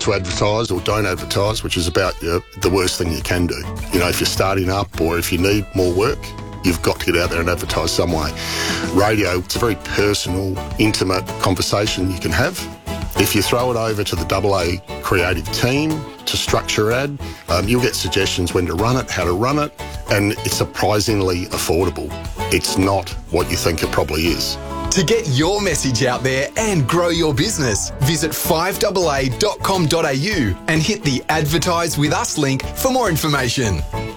to advertise or don't advertise, which is about the worst thing you can do. You know, if you're starting up or if you need more work, you've got to get out there and advertise some way. Radio, it's a very personal, intimate conversation you can have. If you throw it over to the AA creative team to structure ad, you'll get suggestions when to run it, how to run it, and it's surprisingly affordable. It's not what you think it probably is. To get your message out there and grow your business, visit 5AA.com.au and hit the Advertise With Us link for more information.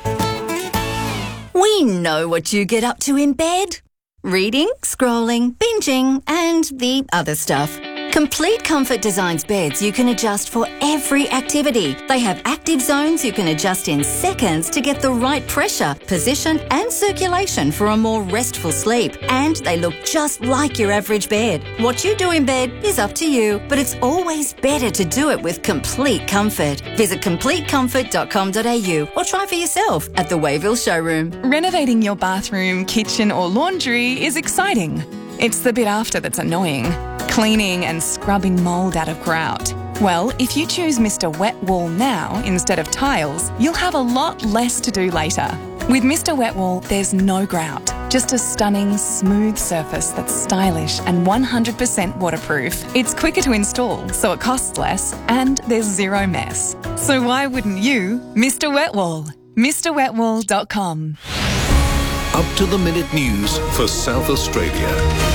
We know what you get up to in bed. Reading, scrolling, binging, and the other stuff. Complete Comfort designs beds you can adjust for every activity. They have active zones you can adjust in seconds to get the right pressure, position and circulation for a more restful sleep. And they look just like your average bed. What you do in bed is up to you, but it's always better to do it with Complete Comfort. Visit CompleteComfort.com.au or try for yourself at the Wayville showroom. Renovating your bathroom, kitchen or laundry is exciting. It's the bit after that's annoying. Cleaning and scrubbing mould out of grout. Well, if you choose Mr. Wet Wall now instead of tiles, you'll have a lot less to do later. With Mr. Wet Wall, there's no grout, just a stunning, smooth surface that's stylish and 100% waterproof. It's quicker to install, so it costs less, and there's zero mess. So why wouldn't you? Mr. Wet Wall. MrWetWall.com. Up-to-the-minute news for South Australia.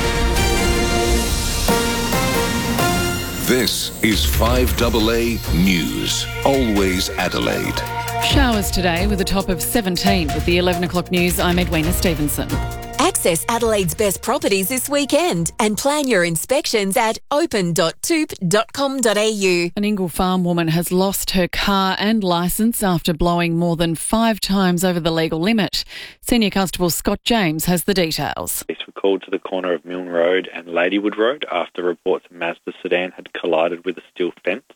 This is 5AA News, always Adelaide. Showers today with a top of 17. With the 11 o'clock news, I'm Edwina Stevenson. Access Adelaide's best properties this weekend and plan your inspections at open.toop.com.au. An Ingle Farm woman has lost her car and licence after blowing more than 5 times over the legal limit. Senior Constable Scott James has the details. Police were called to the corner of Milne Road and Ladywood Road after reports a Mazda sedan had collided with a steel fence.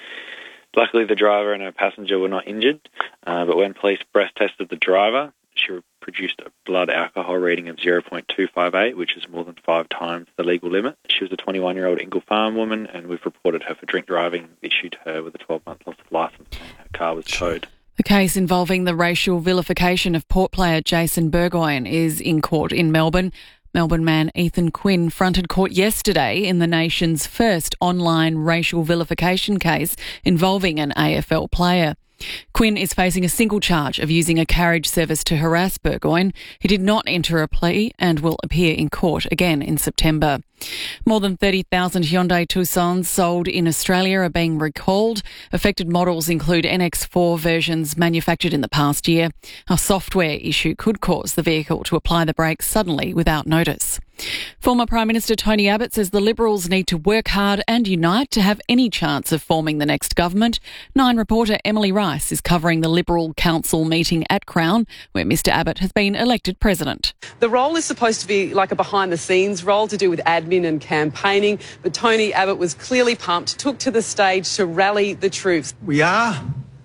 Luckily, the driver and her passenger were not injured, but when police breath tested the driver, she produced a blood alcohol reading of 0.258, which is more than 5 times the legal limit. She was a 21-year-old Ingle Farm woman, and we've reported her for drink driving, issued her with a 12-month loss of licence, and her car was towed. The case involving the racial vilification of Port player Jason Burgoyne is in court in Melbourne. Melbourne man Ethan Quinn fronted court yesterday in the nation's first online racial vilification case involving an AFL player. Quinn is facing a single charge of using a carriage service to harass Burgoyne. He did not enter a plea and will appear in court again in September. More than 30,000 Hyundai Tucsons sold in Australia are being recalled. Affected models include NX4 versions manufactured in the past year. A software issue could cause the vehicle to apply the brakes suddenly without notice. Former Prime Minister Tony Abbott says the Liberals need to work hard and unite to have any chance of forming the next government. Nine reporter Emily Rice is covering the Liberal Council meeting at Crown, where Mr Abbott has been elected president. The role is supposed to be like a behind-the-scenes role to do with admin and campaigning, but Tony Abbott was clearly pumped, took to the stage to rally the troops. We are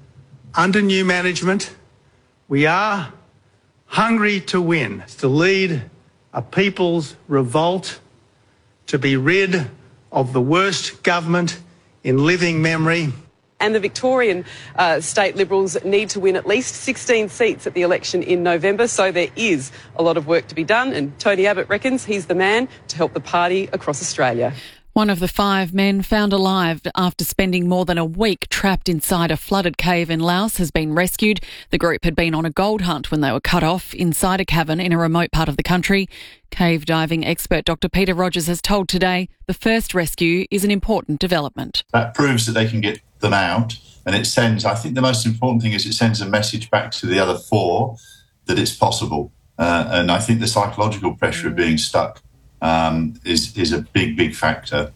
under new management. We are hungry to win, to lead a people's revolt, to be rid of the worst government in living memory. And the Victorian state Liberals need to win at least 16 seats at the election in November, so there is a lot of work to be done, and Tony Abbott reckons he's the man to help the party across Australia. One of the 5 men found alive after spending more than a week trapped inside a flooded cave in Laos has been rescued. The group had been on a gold hunt when they were cut off inside a cavern in a remote part of the country. Cave diving expert Dr. Peter Rogers has told Today the first rescue is an important development. That proves that they can get them out, and it sends, I think the most important thing is it sends a message back to the other 4 that it's possible. And I think the psychological pressure of being stuck is a big factor.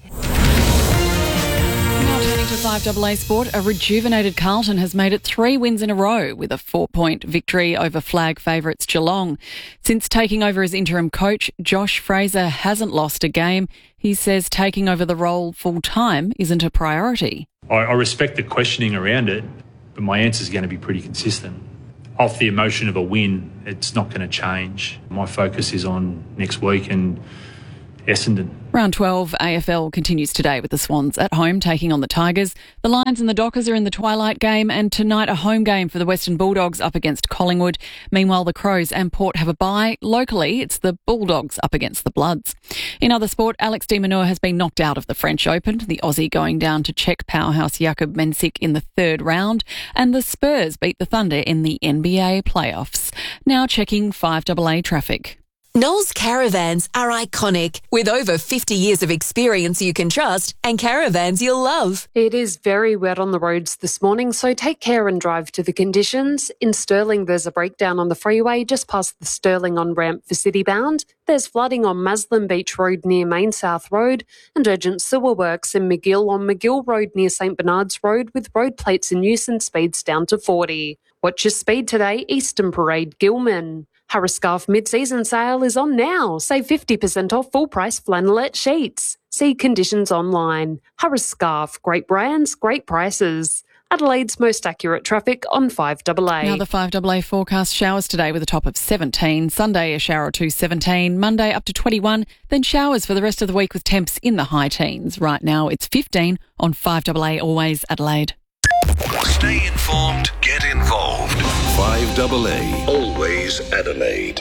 Now turning to 5AA Sport, a rejuvenated Carlton has made it 3 wins in a row with a 4-point victory over flag favourites Geelong. Since taking over as interim coach, Josh Fraser hasn't lost a game. He says taking over the role full-time isn't a priority. I respect the questioning around it, but my answer is going to be pretty consistent. Off the emotion of a win, it's not going to change. My focus is on next week and Essendon. Round 12 AFL continues today with the Swans at home taking on the Tigers. The Lions and the Dockers are in the twilight game, and tonight a home game for the Western Bulldogs up against Collingwood. Meanwhile, the Crows and Port have a bye. Locally, it's the Bulldogs up against the Bloods. In other sport, Alex de Minaur has been knocked out of the French Open, the Aussie going down to Czech powerhouse Jakub Mensik in the third round, and the Spurs beat the Thunder in the NBA playoffs. Now checking 5AA traffic. Knowles Caravans are iconic, with over 50 years of experience you can trust and caravans you'll love. It is very wet on the roads this morning, so take care and drive to the conditions. In Stirling, there's a breakdown on the freeway just past the Stirling on-ramp for Citybound. There's flooding on Maslin Beach Road near Main South Road, and urgent sewer works in McGill on McGill Road near St Bernard's Road, with road plates and use and speeds down to 40. Watch your speed today, Eastern Parade, Gilman. Harris Scarf mid-season sale is on now. Save 50% off full-price flannelette sheets. See conditions online. Harris Scarf, great brands, great prices. Adelaide's most accurate traffic on 5AA. Now the 5AA forecast: showers today with a top of 17. Sunday a shower or two, 17. Monday up to 21. Then showers for the rest of the week with temps in the high teens. Right now it's 15 on 5AA, always Adelaide. Stay informed, get involved. 5AA, always Adelaide.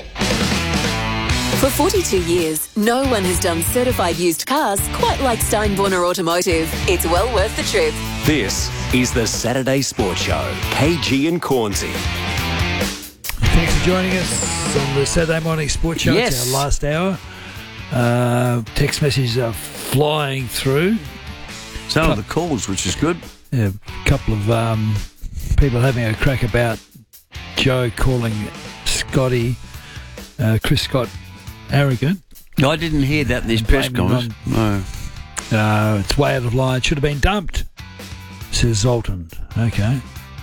For 42 years, no one has done certified used cars quite like Steinborner Automotive. It's well worth the trip. This is the Saturday Sports Show. KG and Cornsey. Thanks for joining us on the Saturday Morning Sports Show. Yes. It's our last hour. Text messages are flying through. Some of the calls, which is good. Yeah, a couple of people having a crack about Joe calling Scotty, Chris Scott, arrogant. I didn't hear that in this press conference. No. It's way out of line. Should have been dumped, says Zoltan. Okay.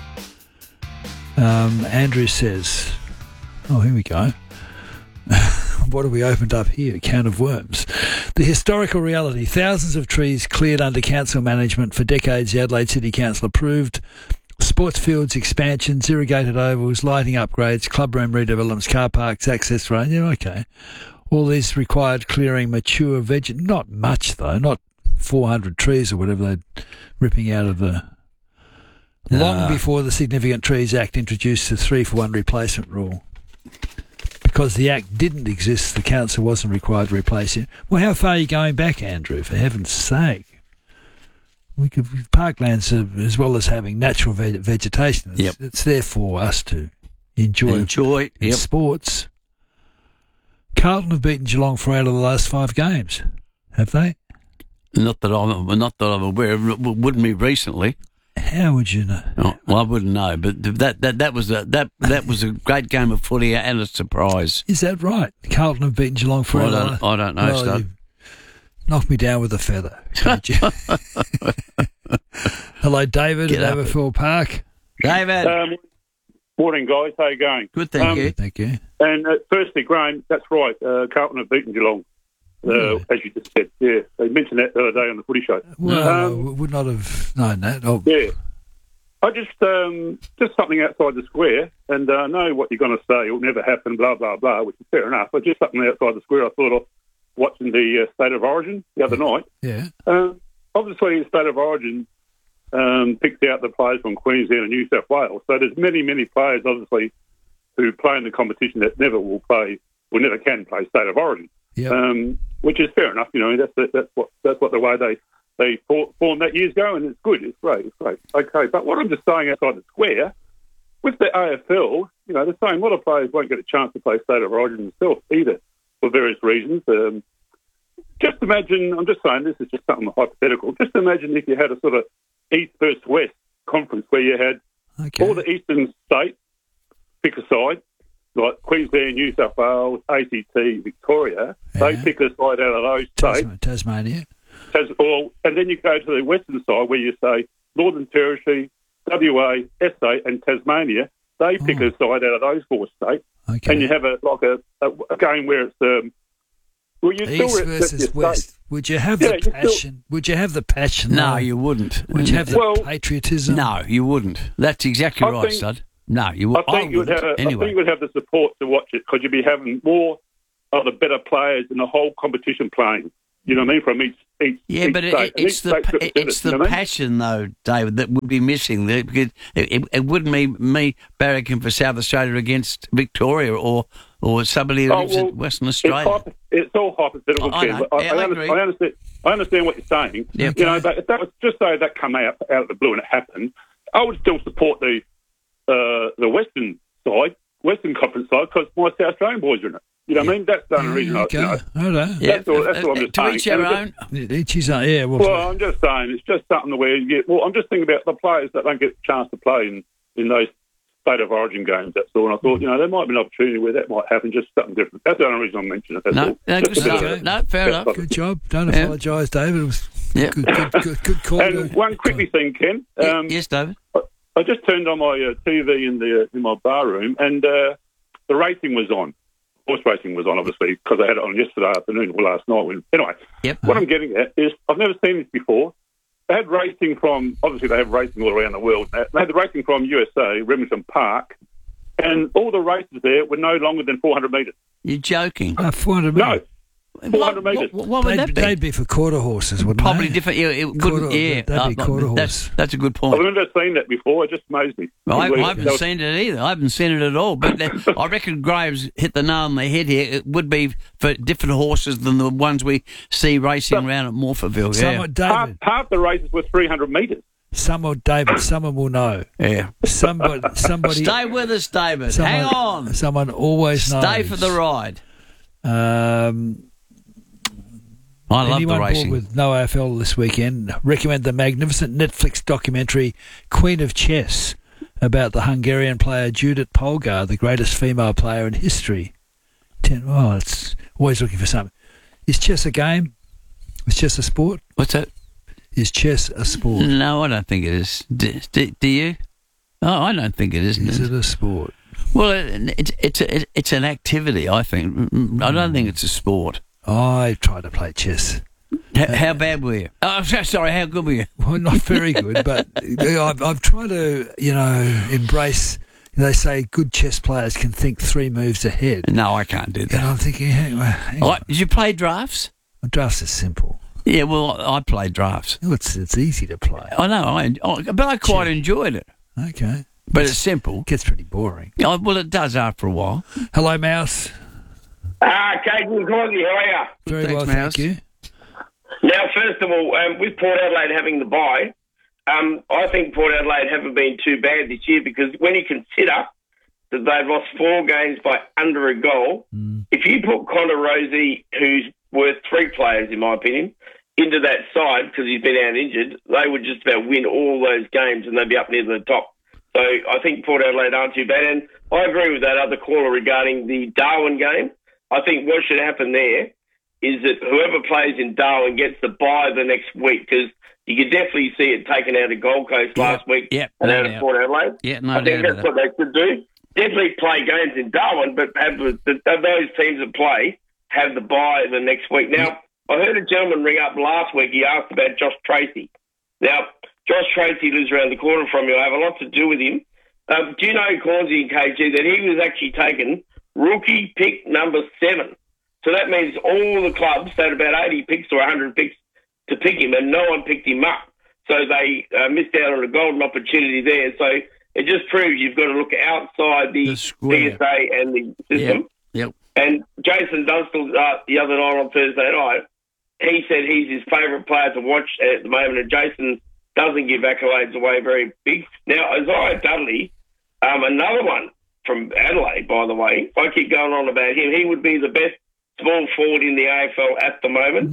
Andrew says, oh, here we go. What have we opened up here? A can of worms. The historical reality. Thousands of trees cleared under council management for decades. The Adelaide City Council approved sports fields expansions, irrigated ovals, lighting upgrades, clubroom redevelopments, car parks, access roads. Yeah, okay. All these required clearing mature vegetation. Not much, though. Not 400 trees or whatever they're ripping out of the... Long before the Significant Trees Act introduced the 3-for-1 replacement rule. Because the Act didn't exist, the council wasn't required to replace it. Well, how far are you going back, Andrew, for heaven's sake? Parklands, as well as having natural vegetation, it's there for us to enjoy in sports. Carlton have beaten Geelong 4 out of the last 5 games, have they? Not that I'm aware of. It wouldn't be recently. How would you know? Oh, well, I wouldn't know, but that was a great game of footy and a surprise. Is that right? Carlton have beaten Geelong 4 out of the I don't know, Stud. Knock me down with a feather. Hello, David at Haverfield Park. David. Morning, guys. How you going? Good, thank you. Thank you. And firstly, Graham, that's right. Carlton have beaten Geelong, as you just said. Yeah, they mentioned that the other day on the Footy Show. Well, we would not have known that. Oh. Yeah. I just something outside the square, and I know what you're going to say. It'll never happen, blah, blah, blah, which is fair enough. But just something outside the square I thought of watching the State of Origin the other night. Yeah. Obviously, the State of Origin picked out the players from Queensland and New South Wales. So there's many, many players, obviously, who play in the competition that never never can play State of Origin. Yep. Which is fair enough. You know, that's what the way they formed that years ago, and it's good. It's great. Okay, but what I'm just saying outside the square, with the AFL, you know, they're saying a lot of players won't get a chance to play State of Origin themselves either, for various reasons. Just imagine, I'm just saying, this is just something hypothetical. Just imagine if you had a sort of East versus West conference where you had all the eastern states pick a side, like Queensland, New South Wales, ACT, Victoria. They pick a side out of those states. Tasmania. And then you go to the western side where you say Northern Territory, WA, SA and Tasmania. They pick a side out of those 4 states. Okay. And you have a game where it's... East versus West. Would you have the passion? Would you have the passion? No, you wouldn't. Would you have the patriotism? No, you wouldn't. That's exactly right, Stud. No, you wouldn't. I think you would have the support to watch it because you'd be having more of the better players in the whole competition playing. You know what I mean? From each but state. it's the passion, though, David, that would be missing. Because it wouldn't be me barracking for South Australia against Victoria or somebody who lives in Western Australia. It's all hypothetical. I know. I understand what you're saying. Yep. You know, but if that was just say that come out of the blue and it happened, I would still support the Western side, Western Conference side, because my South Australian boys are in it. You know what I mean? That's the only reason. That's all I'm just saying. To each their own. Each his own. Yeah. Well, I'm just saying it's just something where you get. Well, I'm just thinking about the players that don't get a chance to play in those state of origin games. That's all. And I thought, there might be an opportunity where that might happen. Just something different. That's the only reason I'm mentioning it. Fair enough. Good job. Don't apologise, David. It was good call. And one quickly thing, Ken. Yes, David. I just turned on my TV in my bar room, and the racing was on. Horse racing was on, obviously, because I had it on yesterday afternoon or last night. Anyway, what I'm getting at is I've never seen this before. They had racing obviously they have racing all around the world. They had the racing from USA, Remington Park, and all the races there were no longer than 400 metres. You're joking. 400 metres? No. 400 metres. What would that be? They'd be for quarter horses, wouldn't Probably they? different. They'd be quarter horse. That's a good point. I've never seen that before. It just amazed me. Well, I haven't seen it either. I haven't seen it at all. But I reckon Graves hit the nail on the head here. It would be for different horses than the ones we see racing around at Morphettville. Half the races were 300 metres. Someone will know. Yeah. Somebody. Stay with us, David. Hang on. Someone always knows. Stay for the ride. I love Anyone the racing. With no AFL this weekend, recommend the magnificent Netflix documentary Queen of Chess about the Hungarian player Judith Polgar, the greatest female player in history. It's always looking for something. Is chess a game? Is chess a sport? What's that? Is chess a sport? No, I don't think it is. Do you? Oh, I don't think it is. Is it a sport? Well, it's an activity, I think. I don't think it's a sport. I tried to play chess. How bad were you? Oh, sorry, how good were you? Well, not very good, but I've tried to, embrace. They say good chess players can think 3 moves ahead. No, I can't do that. And I'm thinking, hang on. Did you play drafts? Drafts is simple. Yeah, well, I played drafts. It's easy to play. I know, but I quite enjoyed it. Okay. But it's simple. Gets pretty boring. Oh, well, it does after a while. Hello, Mouse. Caden and Corky, how are you? Very well, thank you. Now, first of all, with Port Adelaide having the bye, I think Port Adelaide haven't been too bad this year because when you consider that they've lost 4 games by under a goal, if you put Connor Rozee, who's worth 3 players, in my opinion, into that side because he's been out injured, they would just about win all those games and they'd be up near the top. So I think Port Adelaide aren't too bad. And I agree with that other caller regarding the Darwin game. I think what should happen there is that whoever plays in Darwin gets the bye the next week because you could definitely see it taken out of Gold Coast last week and out of Port Adelaide. I think that's what they should do. Definitely play games in Darwin, but have those teams that play have the bye the next week. Now, I heard a gentleman ring up last week. He asked about Josh Tracy. Now, Josh Tracy lives around the corner from you. I have a lot to do with him. Do you know, Cornsey and KG, that he was actually taken rookie pick number 7. So that means all the clubs had about 80 picks or 100 picks to pick him, and no one picked him up. So they missed out on a golden opportunity there. So it just proves you've got to look outside the PSA and the system. Yep. And Jason Dunstall, the other night on Thursday night, he said he's his favourite player to watch at the moment, and Jason doesn't give accolades away very big. Now, Isaiah Dudley, another one from Adelaide, by the way, if I keep going on about him, he would be the best small forward in the AFL at the moment.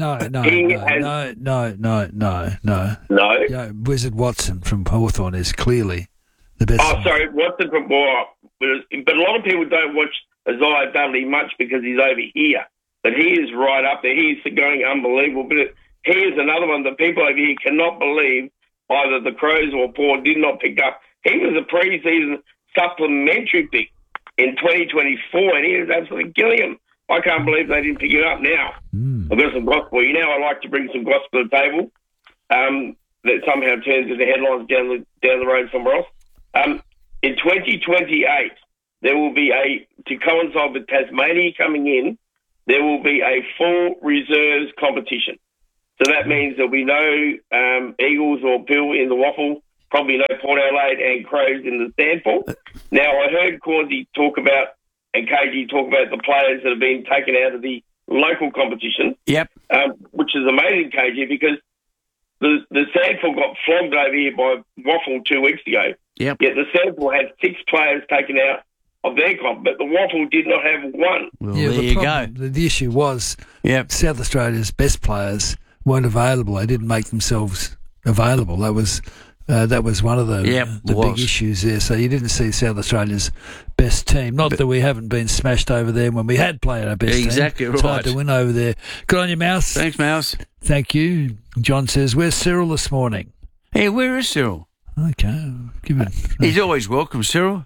No. Yeah, Wizard Watson from Hawthorn is clearly the best. Oh, sorry, Watson from but a lot of people don't watch Isaiah Dudley much because he's over here. But he is right up there. He's going unbelievable. But he is another one that people over here cannot believe either the Crows or Port did not pick up. He was a pre-season supplementary pick in 2024, and he was absolutely killing him. I can't believe they didn't pick him up now. I've got some gospel. I like to bring some gospel to the table that somehow turns into headlines down the road somewhere else. In 2028, there will be to coincide with Tasmania coming in, there will be a full reserves competition. So that means there'll be no Eagles or Bill in the waffle, probably no Port Adelaide and Crows in the Sandford. Now, I heard Causey talk about, and KG talk about the players that have been taken out of the local competition. Yep. Which is amazing, KG, because the Sandford got flogged over here by Waffle 2 weeks ago. Yep. Yet the Sandford had 6 players taken out of their comp, but the Waffle did not have one. Well, there you go. The issue was South Australia's best players weren't available. They didn't make themselves available. That was one of the big issues there. So you didn't see South Australia's best team. Not that we haven't been smashed over there when we had played our best team. Exactly right. It's hard to win over there. Good on you, Mouse. Thanks, Mouse. Thank you. John says, where's Cyril this morning? Hey, where is Cyril? Okay. Give it. He's always welcome, Cyril.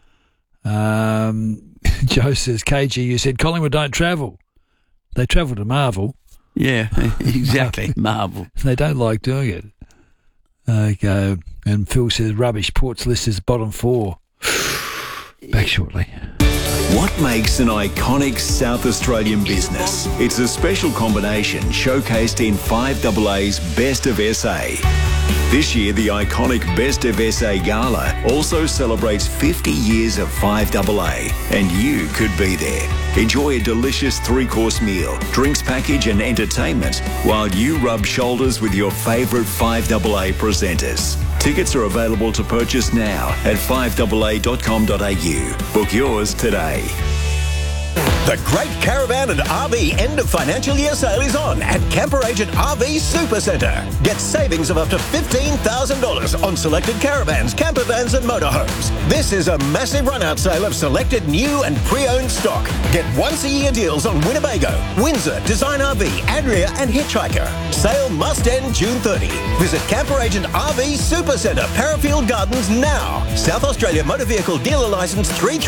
Joe says, KG, you said Collingwood don't travel. They travel to Marvel. Yeah, exactly. Marvel. They don't like doing it. Okay. And Phil says, rubbish. Port's list is bottom 4. Back shortly. What makes an iconic South Australian business? It's a special combination showcased in 5AA's Best of SA. This year, the iconic Best of SA Gala also celebrates 50 years of 5AA, and you could be there. Enjoy a delicious 3-course meal, drinks package and entertainment while you rub shoulders with your favourite 5AA presenters. Tickets are available to purchase now at 5AA.com.au. Book yours today. The Great Caravan and RV end of financial year sale is on at Camper Agent RV Supercentre. Get savings of up to $15,000 on selected caravans, camper vans and motorhomes. This is a massive run-out sale of selected new and pre-owned stock. Get once-a-year deals on Winnebago, Windsor, Design RV, Adria and Hitchhiker. Sale must end June 30. Visit Camper Agent RV Supercentre, Parafield Gardens now. South Australia Motor Vehicle Dealer Licence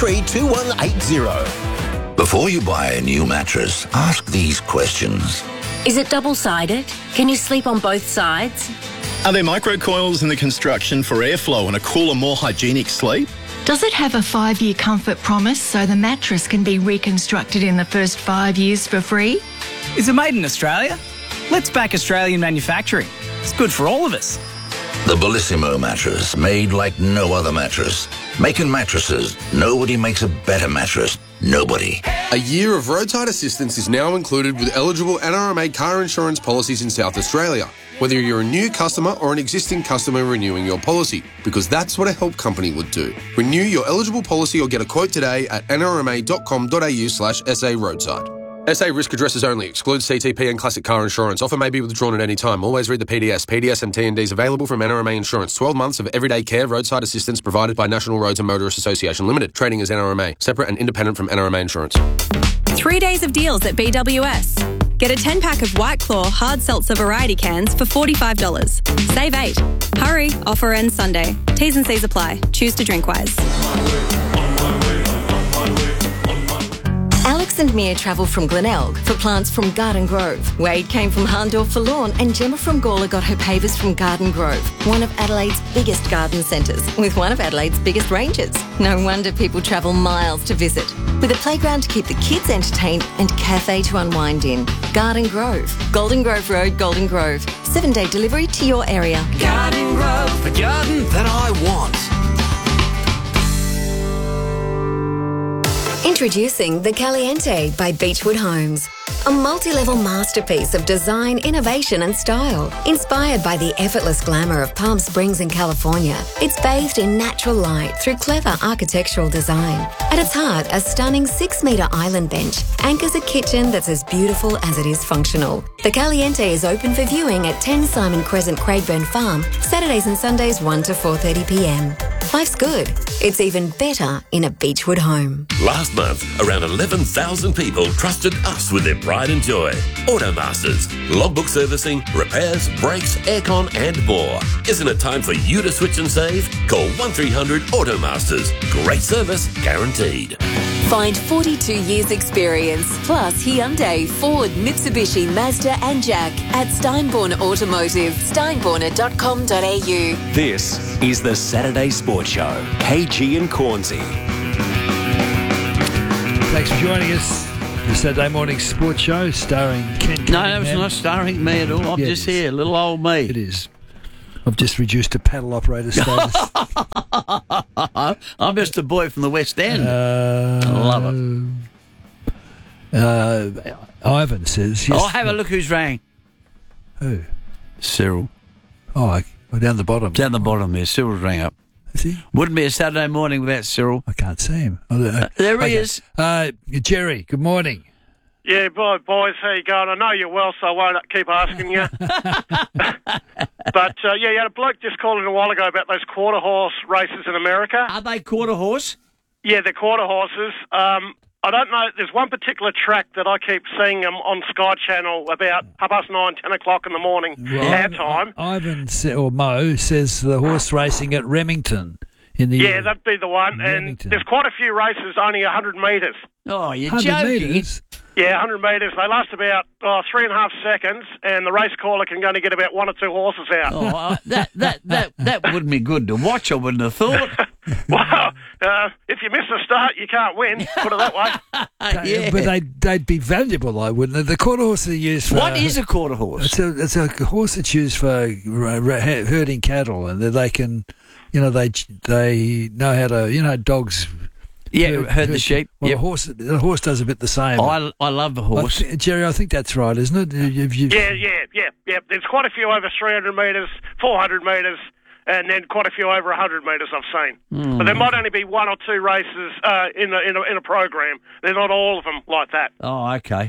332180. Before you buy a new mattress, ask these questions. Is it double-sided? Can you sleep on both sides? Are there microcoils in the construction for airflow and a cooler, more hygienic sleep? Does it have a 5-year comfort promise so the mattress can be reconstructed in the first 5 years for free? Is it made in Australia? Let's back Australian manufacturing. It's good for all of us. The Bellissimo mattress, made like no other mattress. Making mattresses, nobody makes a better mattress. Nobody. A year of roadside assistance is now included with eligible NRMA car insurance policies in South Australia, whether you're a new customer or an existing customer renewing your policy, because that's what a help company would do. Renew your eligible policy or get a quote today at nrma.com.au/SA roadside. SA risk addresses only. Excludes CTP and classic car insurance. Offer may be withdrawn at any time. Always read the PDS. PDS and TNDs available from NRMA Insurance. 12 months of everyday care, roadside assistance provided by National Roads and Motorists Association Limited. Trading as NRMA. Separate and independent from NRMA Insurance. 3 days of deals at BWS. Get a 10-pack of White Claw hard seltzer variety cans for $45. Save 8. Hurry. Offer ends Sunday. T's and C's apply. Choose to drink wise. Alex and Mia travel from Glenelg for plants from Garden Grove. Wade came from Harndorf for lawn, and Gemma from Gawler got her pavers from Garden Grove, one of Adelaide's biggest garden centres, with one of Adelaide's biggest ranges. No wonder people travel miles to visit. With a playground to keep the kids entertained and cafe to unwind in. Garden Grove. Golden Grove Road, Golden Grove. 7-day delivery to your area. Garden Grove, the garden that I want. Introducing the Caliente by Beechwood Homes. A multi-level masterpiece of design, innovation and style. Inspired by the effortless glamour of Palm Springs in California, it's bathed in natural light through clever architectural design. At its heart, a stunning 6-metre island bench anchors a kitchen that's as beautiful as it is functional. The Caliente is open for viewing at 10 Simon Crescent, Craigburn Farm, Saturdays and Sundays 1 to 4:30 p.m. Life's good. It's even better in a Beechwood home. Last month, around 11,000 people trusted us with their pride and joy. Automasters. Logbook servicing, repairs, brakes, aircon and more. Isn't it time for you to switch and save? Call 1300 Automasters. Great service guaranteed. Find 42 years experience, plus Hyundai, Ford, Mitsubishi, Mazda and Jack at Steinborn Automotive, steinborner.com.au. This is the Saturday Sports Show. KG and Cornsey. Thanks for joining us. The Saturday morning sports show starring Ken No, Cunningham. it's not starring me at all. I'm just here, little old me. It is. I've just reduced to paddle operator status. I'm just a boy from the West End. I love it. Ivan says... Yes, have a look who's rang. Who? Cyril. Oh, down the bottom. Down the bottom there. Cyril's rang up. Is he? Wouldn't be a Saturday morning without Cyril. I can't see him. There he is. Jerry, good morning. Yeah, boys, how you going? I know you're well, so I won't keep asking you. But, you had a bloke just calling a while ago about those quarter horse races in America. Are they quarter horse? Yeah, they're quarter horses. I don't know. There's one particular track that I keep seeing them on Sky Channel about 9:30, 10 o'clock in the morning, our time. Ivan or Mo says the horse racing at Remington. Yeah, that'd be the one. And there's quite a few races, only 100 metres. Oh, you're 100 joking. metres? Yeah, 100 metres. They last about 3.5 seconds, and the race caller can only get about one or two horses out. Oh, that wouldn't be good to watch, I wouldn't have thought. Well, if you miss the start, you can't win, put it that way. Yeah. But they'd be valuable, though, wouldn't they? The quarter horse are used for... What is a quarter horse? It's a horse that's used for herding cattle, and they can... they know how to... dogs... Yeah, herd the sheep. Well, yep. the horse does a bit the same. I love the horse. Jerry, I think that's right, isn't it? Yeah. There's quite a few over 300 metres, 400 metres, and then quite a few over 100 metres I've seen. But there might only be one or two races in a program. They're not all of them like that. Oh, okay.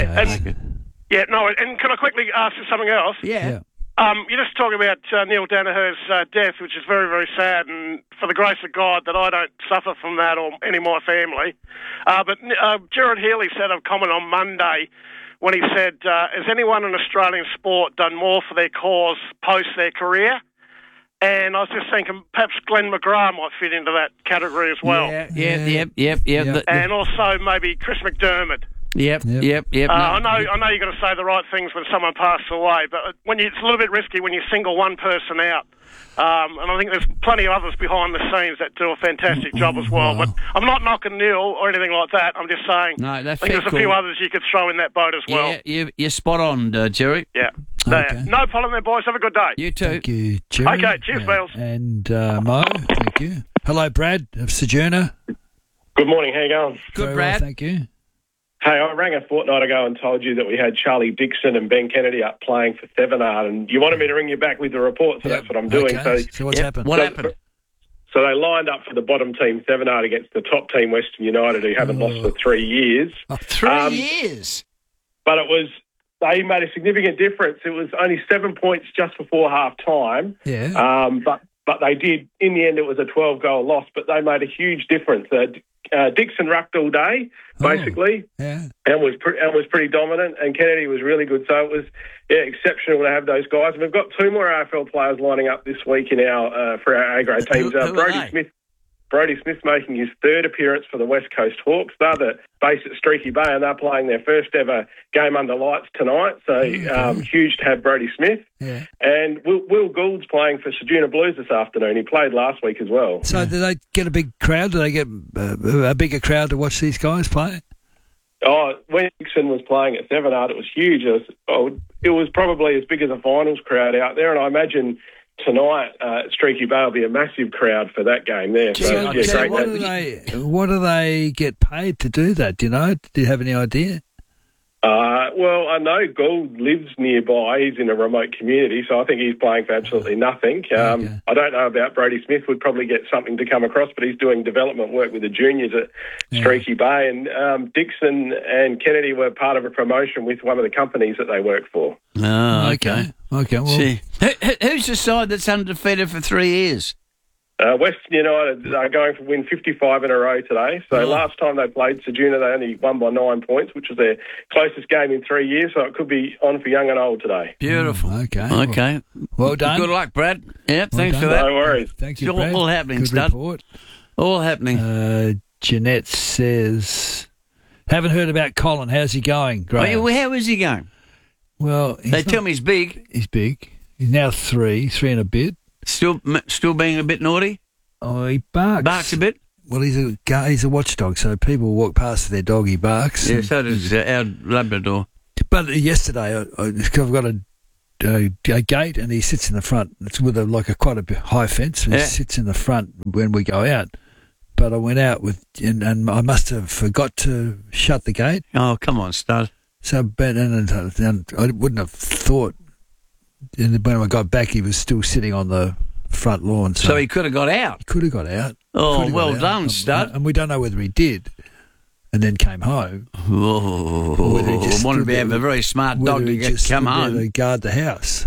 Yeah, and can I quickly ask you something else? Yeah. You're just talking about Neil Danaher's death, which is very, very sad, and for the grace of God that I don't suffer from that or any of my family. But Gerard Healy said a comment on Monday when he said, has anyone in Australian sport done more for their cause post their career? And I was just thinking perhaps Glenn McGrath might fit into that category as well. Yep. And also maybe Chris McDermott. Yep. I know you've got to say the right things when someone passes away, but it's a little bit risky when you single one person out. And I think there's plenty of others behind the scenes that do a fantastic job as well. But I'm not knocking Neil or anything like that. I'm just saying I think there's a few others you could throw in that boat as well. Yeah, you're spot on, Jerry. Yeah. Okay. No problem there, boys. Have a good day. You too. Thank you, Jerry. Okay, cheers, Beals. And Mo, thank you. Hello, Brad of Sojourner. Good morning. How you going? Good, Very Brad. well, thank you. Hey, I rang a fortnight ago and told you that we had Charlie Dixon and Ben Kennedy up playing for Thevenard, and you wanted me to ring you back with the report, so that's what I'm doing. Okay. So what's happened? What happened? So they lined up for the bottom team, Thevenard, against the top team, Western United, who haven't lost for 3 years. 3 years? But they made a significant difference. It was only 7 points just before half-time. Yeah. But they did, in the end, it was a 12-goal loss, but they made a huge difference. Dixon rucked all day, basically, and was pretty dominant, and Kennedy was really good. So it was exceptional to have those guys. And we've got two more AFL players lining up this week in for our A-grade teams. Brody Smith making his third appearance for the West Coast Hawks. They're based at Streaky Bay, and they're playing their first ever game under lights tonight. So huge to have Brody Smith. Yeah. And Will Gould's playing for Ceduna Blues this afternoon. He played last week as well. So do they get a big crowd? Do they get a bigger crowd to watch these guys play? Oh, when Dixon was playing at Thevenard, it was huge. It was probably as big as a finals crowd out there, and I imagine tonight Streaky Bay will be a massive crowd for that game there. What do they get paid to do that? Do you know? Do you have any idea? Well, I know Gould lives nearby. He's in a remote community, so I think he's playing for absolutely nothing. I don't know about Brody Smith. Would probably get something to come across, but he's doing development work with the juniors at Streaky Bay. And Dixon and Kennedy were part of a promotion with one of the companies that they work for. Oh, okay. Well, who's the side that's undefeated for 3 years? Western United are going to win 55 in a row today. So last time they played Ceduna, they only won by 9 points, which was their closest game in 3 years. So it could be on for young and old today. Beautiful. Okay. Well done. Good luck, Brad. Yeah, thanks for that. No worries. Thank you, Brad. All happening, Good stud. report. All happening. Jeanette says, haven't heard about Colin. How's he going? Great. Well, how is he going? Well, they tell me he's big. He's big. He's now three and a bit. Still being a bit naughty? Oh, he barks. Barks a bit? Well, he's a watchdog, so people walk past their dog, he barks. Yeah, so does our Labrador. But yesterday, I've got a gate, and he sits in the front. It's with quite a high fence. He sits in the front when we go out. But I went out and I must have forgot to shut the gate. Oh, come on, stud. So, and I wouldn't have thought. And when I got back, he was still sitting on the front lawn. So he could have got out. He could have got out. Oh, well done, stud. And we don't know whether he did, and then came home. Oh, I wanted to be a very smart dog to come home. To guard the house.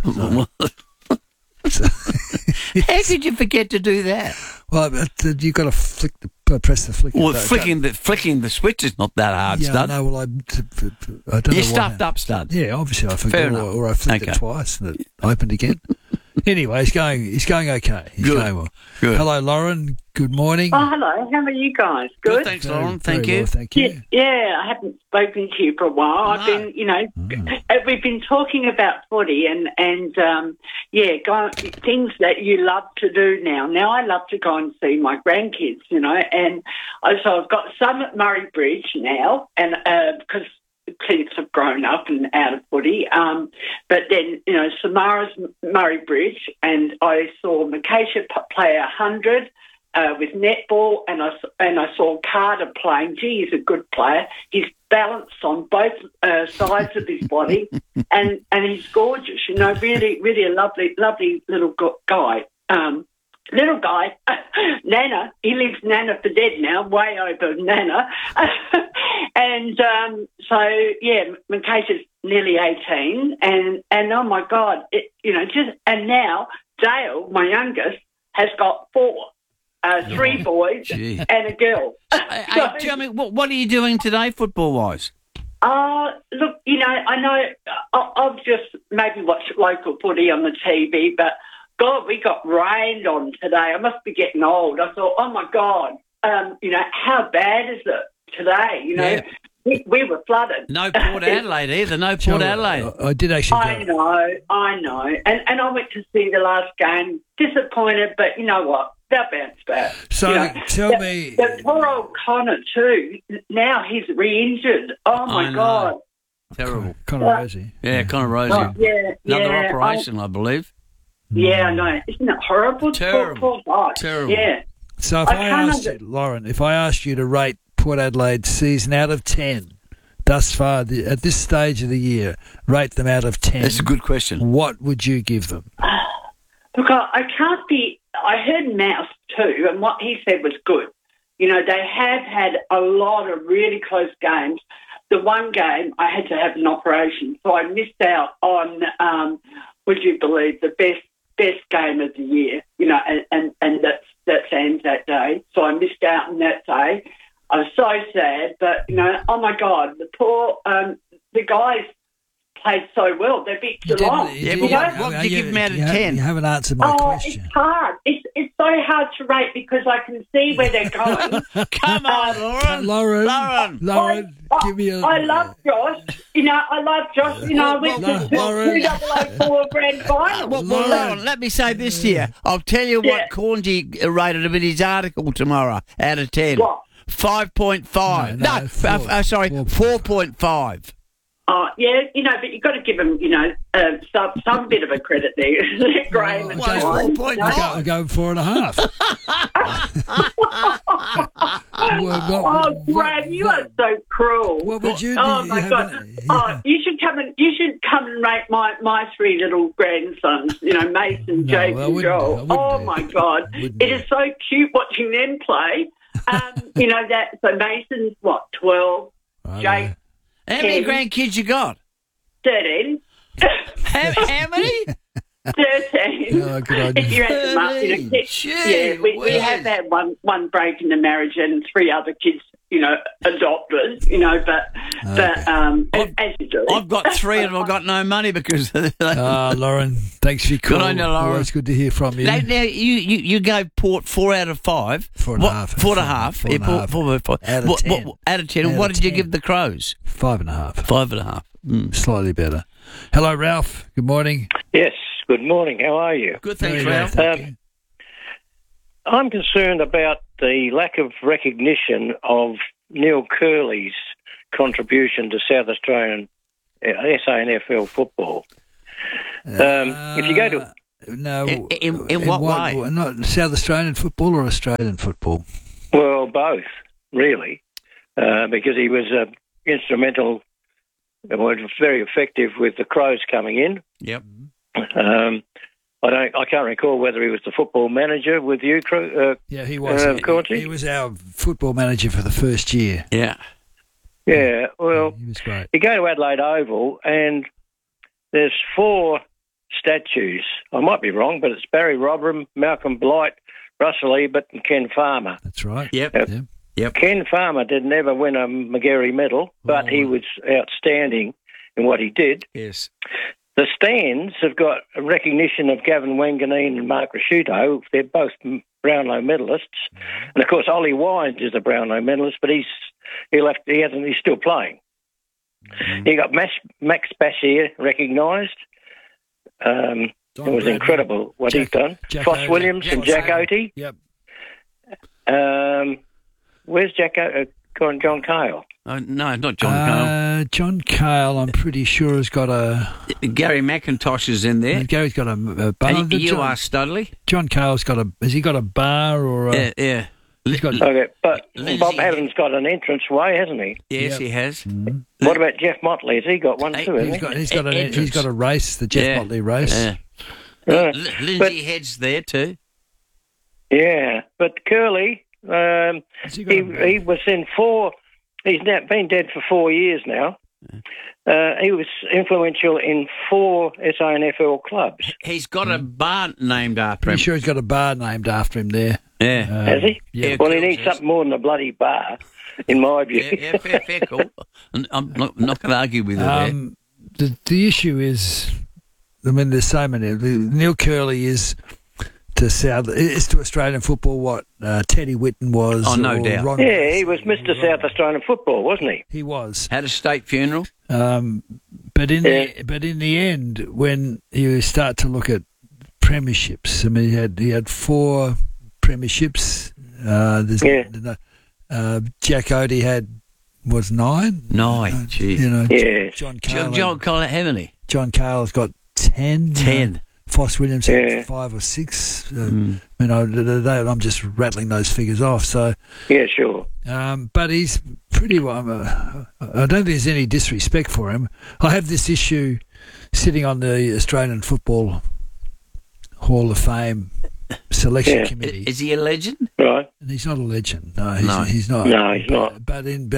How could you forget to do that? Well, you've got to press the flicker. Well, flicking the switch is not that hard, stud. No, well, I don't know. You stuffed up, stud. Yeah, obviously I forgot, or I flicked it twice and it opened again. Anyway, he's going okay. He's going well. Good. Hello, Lauren. Good morning. Oh, hello. How are you guys? Good. Thanks, Lauren. Thank you. Well, thank you. Yeah, I haven't spoken to you for a while. I've been, we've been talking about footy and things that you love to do now. Now I love to go and see my grandkids, and so I've got some at Murray Bridge now, and because kids have grown up and out of footy. But then, Samara's Murray Bridge, and I saw Makaisha play 100 with netball, and I saw Carter playing. Gee, he's a good player. He's balanced on both sides of his body, and he's gorgeous. Really, really a lovely little guy. Little guy, Nana, he leaves Nana for dead now, way over Nana. And Makaisha's nearly 18, and oh my God, and now Dale, my youngest, has got 3 boys and a girl. Tell me, what are you doing today, football-wise? Look, I know I've just maybe watched local footy on the TV, but God, we got rained on today. I must be getting old. I thought, oh my God, how bad is it today? We were flooded. No Port Adelaide either. No Port Adelaide. I did actually. I know. And I went to see the last game. Disappointed, but you know what? They'll bounce back. So tell me, the poor old Connor too. Now he's re-injured. Oh my God. Terrible. Connor Rosie. Yeah, Connor Rosie. Another operation, I believe. Yeah, I know. Isn't it horrible? Terrible. Poor guy. Terrible. Yeah. So if I asked you, Lauren, if I asked you to rate Port Adelaide's season out of 10 thus far at this stage of the year, rate them out of 10. That's a good question. What would you give them? Look, I can't be. I heard Mouse too, and what he said was good. They have had a lot of really close games. The one game I had to have an operation, so I missed out on. Would you believe the best game of the year? And that's Anzac Day. So I missed out on that day. I was so sad, but oh my God, the poor the guys played so well. They beat Geelong. What did you give them out of 10? You haven't answered my question. It's hard. It's so hard to rate because I can see where they're going. Come on, Lauren, give me a... I love Josh. I love Josh. I went to 2004 grand final. Well, Lauren, let me say this to you. I'll tell you what Corngy rated him in his article tomorrow out of 10. What? 5.5. No, 4.5. Yeah, but you've got to give them, some bit of a credit there. Graham and I'll go 4.5. Graham, you are so cruel. What would you do? Oh my God! You should come and rate my 3 little grandsons. Mason, Jake, and Joel. Oh my God! It is so cute watching them play. So Mason's 12, Jake. How many grandkids you got? 13. How many? 13. Oh, good idea. If you add them up, we have had one break in the marriage and 3 other kids, adopted, but as you do. I've got 3 and I've got no money because... Lauren, thanks for your call. Good on you, Lauren. Always good to hear from you. Now you gave Port 4 out of 5. 4.5. 4.5. Out of 10. Out of 10. What did you give the Crows? 5.5. 5.5. Slightly better. Hello, Ralph. Good morning. Yes, good morning. How are you? Good, thanks, Ralph. I'm concerned about the lack of recognition of Neil Curley's contribution to South Australian SANFL football. If you go to... No. In what way? Not South Australian football or Australian football? Well, both, really, because he was instrumental, was very effective with the Crows coming in. Yep. I can't recall whether he was the football manager with you, yeah, he was. He was our football manager for the first year. Yeah. Yeah, well, he was great. You go to Adelaide Oval and there's 4 statues. I might be wrong, but it's Barry Robbram, Malcolm Blight, Russell Ebert and Ken Farmer. That's right. Yep. Ken Farmer didn't ever win a McGarry medal, but he was outstanding in what he did. Yes. The stands have got a recognition of Gavin Wanganeen and Mark Rasciuto. They're both Brownlow medalists. And, of course, Ollie Wines is a Brownlow medalist, but he's still playing. You got Max Bassier recognised. It was incredible what he's done. Foss Williams and Jack Oatey. Yep. Where's John Cale? No, not John Cale. John Cale, I'm pretty sure, has got a... Gary McIntosh is in there. Gary's got a bar. And you are Studley. John Cale's got a... Has he got a bar or a... Yeah. He's got... Okay, but Bob Haddon's got an entranceway, hasn't he? Yes, he has. Mm-hmm. What about Jeff Motley? Has he got one too? He's got a race, the Jeff Motley race. Yeah. Lindsay Head's there too. Yeah, but Curley, he was in 4... He's now been dead for 4 years now. He was influential in 4 SANFL clubs. He's got a bar named after him. Pretty sure he's got a bar named after him there. Yeah. Has he? Yeah. Well, he needs something more than a bloody bar, in my view. Yeah, fair call. I'm not going to argue with you there. The issue is, I mean, there's so many. Neil Curley is to Australian football what Teddy Whitten was. Oh, no doubt. He was Mr. South Australian football, wasn't he? He was. Had a state funeral. But in the end, when you start to look at premierships, I mean, he had 4 premierships. Jack Oatey was 9. 9, geez. John Cale, how many? John Cale's got 10. 10. Foss Williams had 5 or 6. I'm just rattling those figures off. So yeah, sure. But he's pretty well. I don't think there's any disrespect for him. I have this issue sitting on the Australian Football Hall of Fame selection committee. Is he a legend? Right. And he's not a legend. No, he's not. No, he's not. But in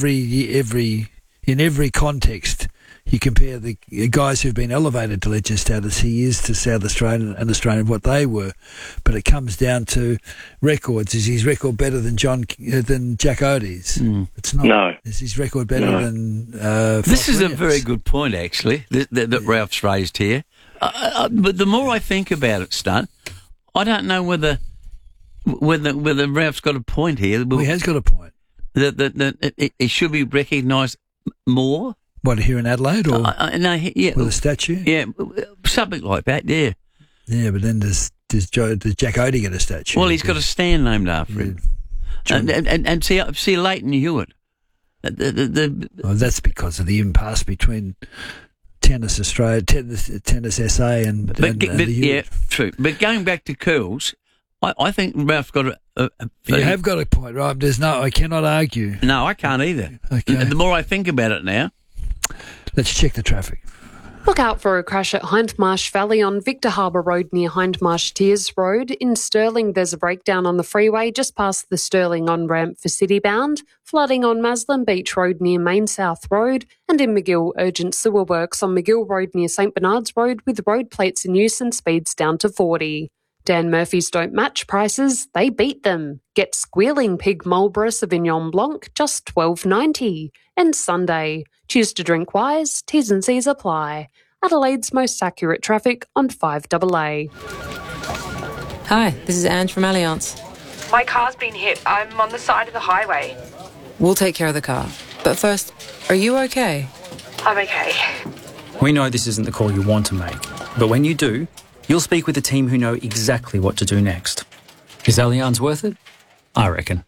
every context, you compare the guys who've been elevated to legend status, he is to South Australian and Australian what they were. But it comes down to records. Is his record better than Jack Oatey's? It's not. No. Is his record better than This is Williams? a very good point, actually, that Ralph's raised here. But the more I think about it, Stunt, I don't know whether Ralph's got a point here. Well, he has got a point. That it should be recognised more. What, here in Adelaide or with a statue? Yeah, something like that. Yeah. Yeah, but then does Jack Oatey get a statue? Well, he's got a stand named after him. And see Leighton Hewitt. That's because of the impasse between Tennis Australia, Tennis SA, and the yeah, true. But going back to curls, I think Ralph's got you have got a point, right? I cannot argue. No, I can't either. Okay. The more I think about it now. Let's check the traffic. Look out for a crash at Hindmarsh Valley on Victor Harbour Road near Hindmarsh Tiers Road. In Stirling, there's a breakdown on the freeway just past the Stirling on-ramp for Citybound. Flooding on Maslin Beach Road near Main South Road. And in McGill, urgent sewer works on McGill Road near St Bernard's Road with road plates in use and speeds down to 40. Dan Murphy's don't match prices, they beat them. Get Squealing Pig Marlborough Sauvignon Blanc, just $12.90. And Sunday. Choose to drink wise, T's and C's apply. Adelaide's most accurate traffic on 5AA. Hi, this is Ange from Allianz. My car's been hit. I'm on the side of the highway. We'll take care of the car. But first, are you okay? I'm okay. We know this isn't the call you want to make, but when you do, you'll speak with a team who know exactly what to do next. Is Allianz worth it? I reckon.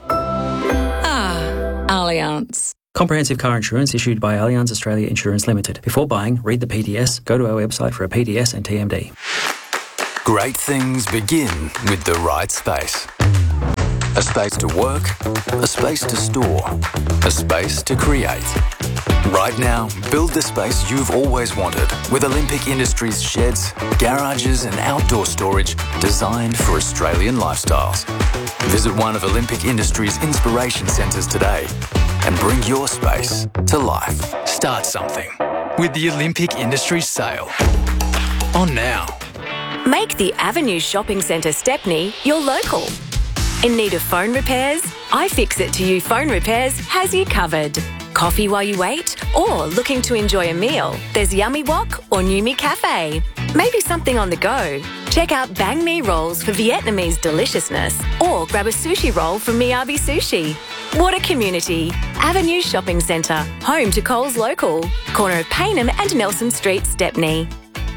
Allianz. Comprehensive car insurance issued by Allianz Australia Insurance Limited. Before buying, read the PDS, go to our website for a PDS and TMD. Great things begin with the right space. A space to work, a space to store, a space to create. Right now, build the space you've always wanted with Olympic Industries sheds, garages and outdoor storage designed for Australian lifestyles. Visit one of Olympic Industries' inspiration centres today and bring your space to life. Start something with the Olympic Industries sale. On now. Make the Avenue Shopping Centre Stepney your local. In need of phone repairs? iFixit2U Phone Repairs has you covered. Coffee while you wait? Or looking to enjoy a meal? There's Yummy Wok or Numi Cafe. Maybe something on the go? Check out Bang Mi rolls for Vietnamese deliciousness, or grab a sushi roll from Miyabi Sushi. What a community. Avenue Shopping Centre, home to Coles Local, corner of Payneham and Nelson Street, Stepney.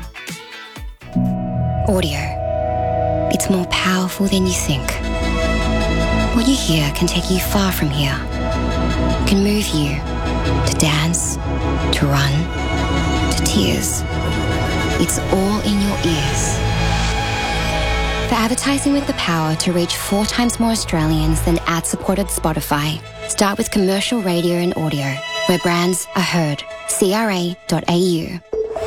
Audio. It's more powerful than you think. What you hear can take you far from here. It can move you to dance, to run, to tears. It's all in your ears. For advertising with the power to reach 4 times more Australians than ad-supported Spotify, start with commercial radio and audio, where brands are heard. CRA.au.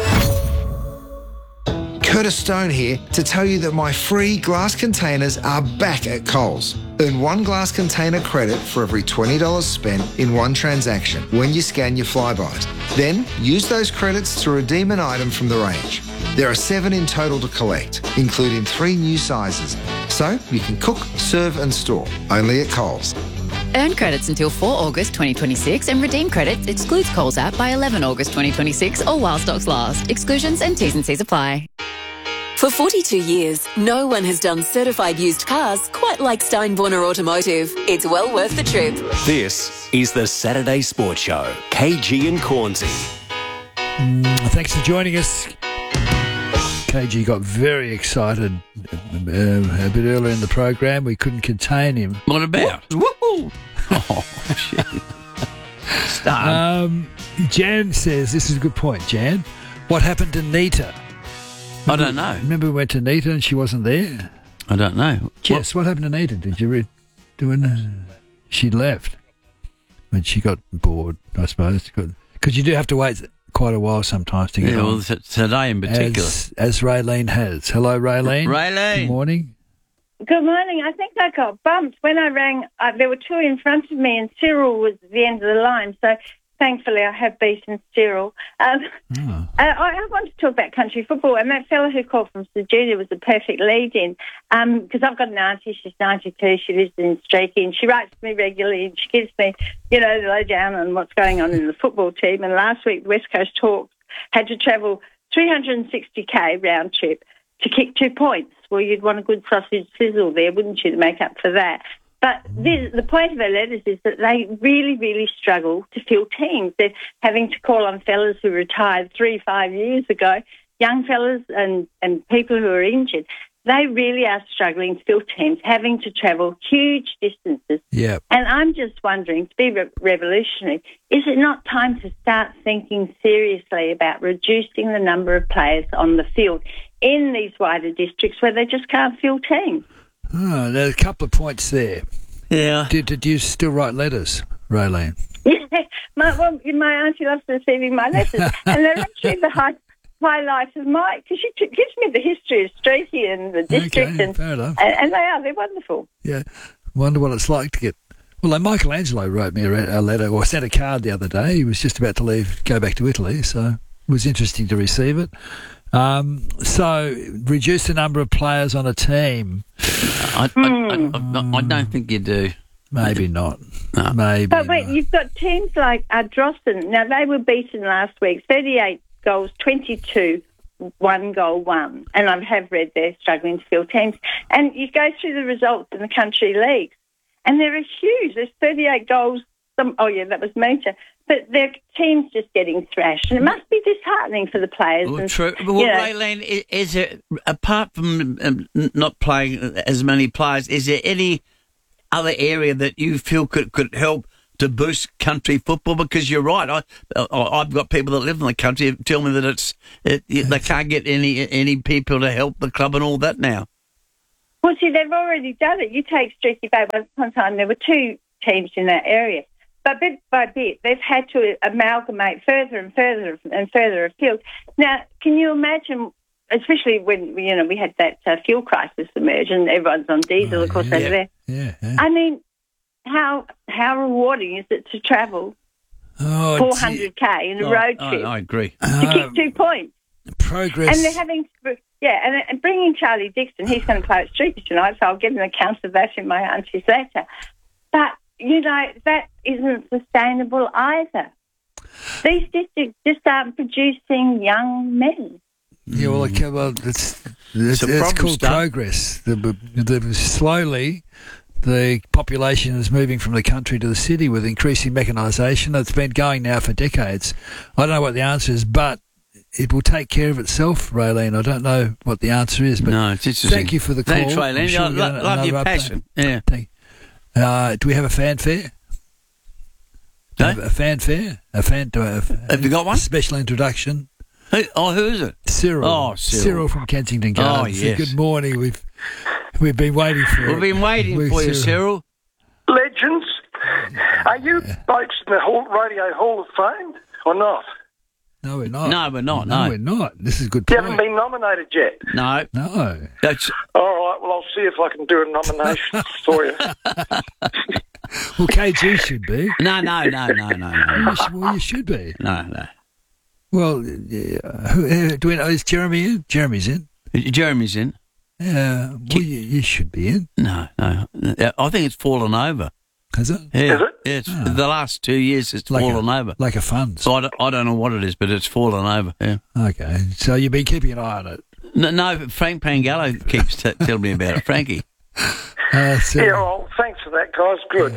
Curtis Stone here to tell you that my free glass containers are back at Coles. Earn 1 glass container credit for every $20 spent in one transaction when you scan your Flybys. Then use those credits to redeem an item from the range. There are 7 in total to collect, including 3 new sizes. So you can cook, serve and store, only at Coles. Earn credits until 4 August 2026 and redeem credits excludes Coles app by 11 August 2026 or while stocks last. Exclusions and T's and C's apply. For 42 years, no one has done certified used cars quite like Steinborner Automotive. It's well worth the trip. This is the Saturday Sports Show. KG and Cornsey. Thanks for joining us. KG got very excited a bit earlier in the program. We couldn't contain him. What about? Woo! Oh, shit. Stop. Jan says, this is a good point, Jan. What happened to Nita? I don't know. Remember we went to Nita and she wasn't there? I don't know. Jess, what happened to Nita? Did you read? She left when she got bored, I suppose. Because you do have to wait quite a while sometimes to get on. Well, today in particular. As Raylene has. Hello, Raylene. Raylene. Good morning. Good morning. I think I got bumped. When I rang, there were 2 in front of me and Cyril was at the end of the line. So thankfully I have beaten Cyril. I want to talk about country football. And that fella who called from St Julia was a perfect lead-in. Because I've got an auntie, she's 92, she lives in Streaky, and she writes to me regularly and she gives me, the lowdown on what's going on in the football team. And last week, the West Coast Hawks had to travel 360k round trip to kick 2 points. Well, you'd want a good sausage sizzle there, wouldn't you, to make up for that? But the point of her letters is that they really, really struggle to fill teams. They're having to call on fellas who retired 3-5 years ago, young fellas and people who are injured. They really are struggling to fill teams, having to travel huge distances. Yeah. And I'm just wondering, to be revolutionary, is it not time to start thinking seriously about reducing the number of players on the field in these wider districts where they just can't fill teams? Oh, there's a couple of points there. Yeah. Did you still write letters, Raylene? Yeah. My auntie loves receiving my letters. And they're actually the highlight of because she gives me the history of Streaky and the district. Okay, fair enough. And they're wonderful. Yeah. Wonder what it's like to get... Well, Michelangelo wrote me a letter, or sent a card the other day. He was just about to go back to Italy, so it was interesting to receive it. So, reduce the number of players on a team. I don't think you do. Maybe not. No. Maybe. But wait, you've got teams like Ardrossan. Now, they were beaten last week, 38 goals, 22, 1 goal, 1. And I have read they're struggling to fill teams. And you go through the results in the country leagues, and they're huge. There's 38 goals. That was Meta. but their team's just getting thrashed, and it must be disheartening for the players. Well, and, true. Well, Raylene, is there, apart from not playing as many players, is there any other area that you feel could help to boost country football? Because you're right, I've got people that live in the country who tell me that they can't get any people to help the club and all that now. Well, see, they've already done it. You take Streaky Bay. Once upon a time, there were 2 teams in that area. But bit by bit, they've had to amalgamate further and further and further afield. Now, can you imagine, especially when we had that fuel crisis emerge and everyone's on diesel, of course, over there. Yeah. I mean, how rewarding is it to travel 400k in a road trip? I agree. To kick 2 points. Progress. And they're having... Yeah, and bringing Charlie Dixon, he's going to play at Streaky tonight, so I'll get an account of that in my auntie's letter. But, that isn't sustainable either. These districts just aren't producing young men. Yeah, well, it's called progress. Slowly, the population is moving from the country to the city with increasing mechanisation. It's been going now for decades. I don't know what the answer is, but it will take care of itself, Raylene. I don't know what the answer is, but no, it's interesting. Thank you for the call. Thanks, Raylene. Sure love your passion. Yeah. Do we have a fanfare? No? A fanfare? Have you got one? Special introduction. Who is it? Cyril. Oh, Cyril from Kensington Gardens. Oh, yes. Good morning. We've been waiting for We've been waiting for you, Cyril. Legends. Are you blokes in the Radio Hall of Fame or not? No, we're not. No, we're not. No, we're not. This is a good You point. haven't been nominated yet? No. All right, well, I'll see if I can do a nomination for you. Well, KG should be. No. Well, you should be. No. Well, do we know, is Jeremy in? Jeremy's in. Jeremy's in. Yeah, well, you should be in. No. I think it's fallen over. Has it? Yeah. Is it? It's the last 2 years it's fallen over. Like a fund. So I don't know what it is, but it's fallen over, yeah. Okay, so you've been keeping an eye on it? No, Frank Pangallo keeps telling me about it. Frankie. Yeah, well, thanks for that, guys. Good.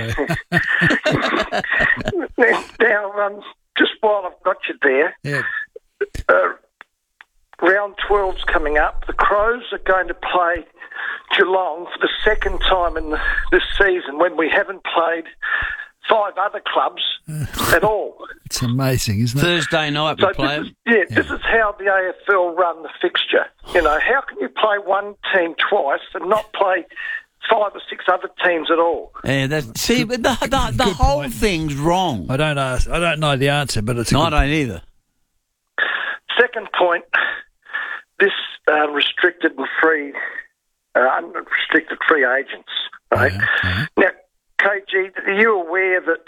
Okay. Now, just while I've got you there, round 12's coming up. The Crows are going to play Geelong for the second time in this season when we haven't played 5 other clubs at all. It's amazing, isn't it? Thursday night we play them. This is how the AFL run the fixture. How can you play one team twice and not play 5 or 6 other teams at all? Yeah, but the whole thing's wrong. I don't know the answer, but it's I don't either. Second point, this restricted and free, unrestricted free agents, right? Uh-huh. Now, KG, are you aware that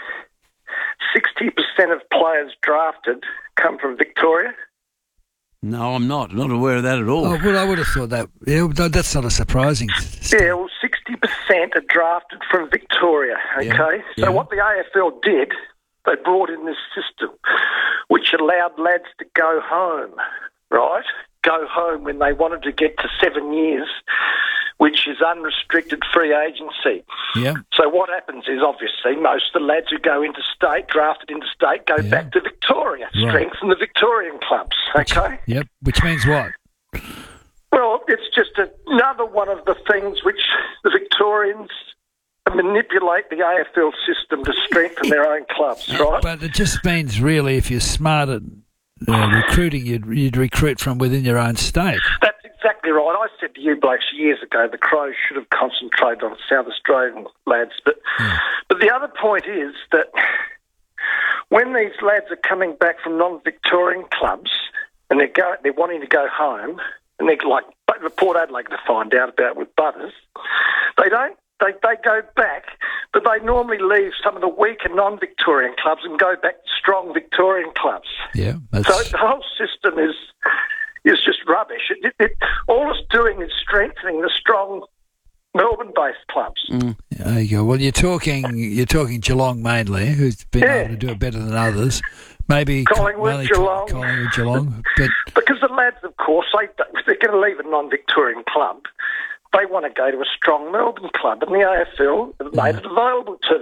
60% of players drafted come from Victoria? No, I'm not aware of that at all. Oh, well, I would have thought that. Yeah, that's not a surprising stat. Yeah, well, 60% are drafted from Victoria, okay? So what the AFL did, they brought in this system which allowed lads to go home, right? Go home when they wanted to get to 7 years, which is unrestricted free agency. Yeah. So what happens is, obviously, most of the lads who go into state, drafted into state, go back to Victoria, strengthen the Victorian clubs, okay? Yep, which means what? Well, it's just another one of the things which the Victorians manipulate the AFL system to strengthen their own clubs, right? But it just means, really, if you're smart at recruiting, you'd recruit from within your own state. That's exactly right. I said to you blokes years ago the Crows should have concentrated on South Australian lads. But the other point is that when these lads are coming back from non-Victorian clubs and they're wanting to go home, and they're like the Port Adelaide to find out about with Butters, they don't. They go back, but they normally leave some of the weaker non-Victorian clubs and go back to strong Victorian clubs. Yeah. So the whole system is just rubbish. All it's doing is strengthening the strong Melbourne-based clubs. There you go. Well, you're talking Geelong mainly, who's been able to do it better than others. Maybe Collingwood, Geelong. But because the lads, of course, they're going to leave a non-Victorian club. They want to go to a strong Melbourne club, and the AFL have made it available to them.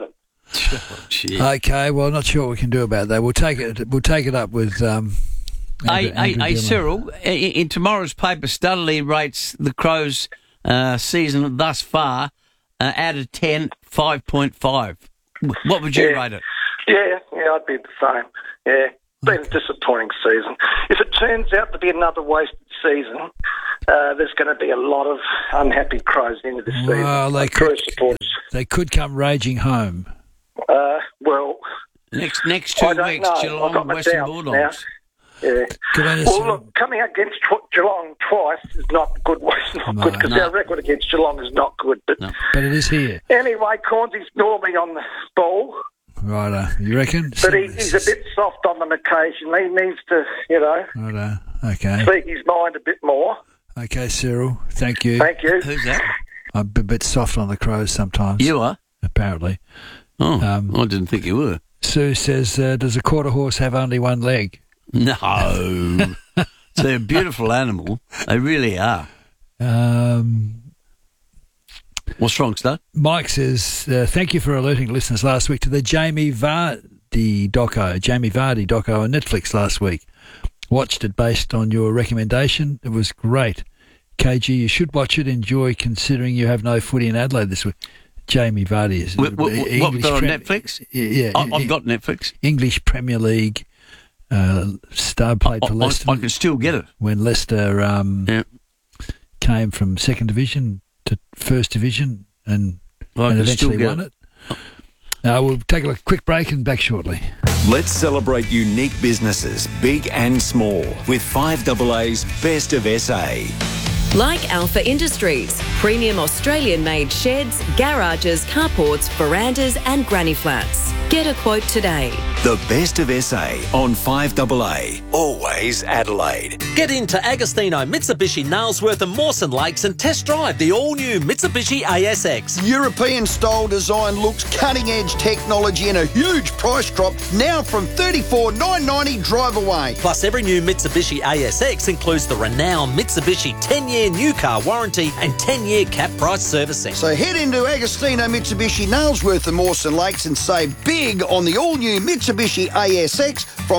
Okay, well, not sure what we can do about that. We'll take it up with. Hey, Cyril, in tomorrow's paper, Studley rates the Crows' season thus far out of 10, 5.5. What would you rate it? Yeah, I'd be the same. Yeah, been a disappointing season. If it turns out to be another wasted season, there's going to be a lot of unhappy Crows into this season. Well, they could come raging home. Well, next 2 weeks, Geelong, Western Bulldogs. Yeah. Well, look, coming against Geelong twice is not good. It's not good because our record against Geelong is not good. But it is here. Anyway, Cornsy's normally on the ball. Righto, you reckon? But he's a bit soft on them occasionally. He needs to, Righto, okay. Speak his mind a bit more. Okay, Cyril, thank you. Thank you. Who's that? I'm a bit soft on the Crows sometimes. You are? Apparently. Oh, I didn't think you were. Sue says, does a quarter horse have only one leg? No. They're a beautiful animal. They really are. What's wrong, Stud? Mike says, thank you for alerting listeners last week to the Jamie Vardy doco on Netflix last week. Watched it based on your recommendation. It was great. KG, you should watch it. Enjoy considering you have no footy in Adelaide this week. Jamie Vardy is... What on Netflix? Yeah. I've got Netflix. English Premier League star played for Leicester. I can still get it. When Leicester came from second division to first division and eventually won it. We'll take a quick break and back shortly. Let's celebrate unique businesses, big and small, with 5AA's Best of SA. Like Alpha Industries, premium Australian-made sheds, garages, carports, verandas and granny flats. Get a quote today. The Best of SA on 5AA. Always Adelaide. Get into Agostino Mitsubishi Nailsworth and Mawson Lakes and test drive the all-new Mitsubishi ASX. European-style design looks, cutting-edge technology and a huge price drop now from $34,990 drive away. Plus, every new Mitsubishi ASX includes the renowned Mitsubishi 10-year new car warranty and 10-year cap price servicing. So head into Agostino Mitsubishi Nailsworth and Mawson Lakes and save big on the all-new Mitsubishi ASX from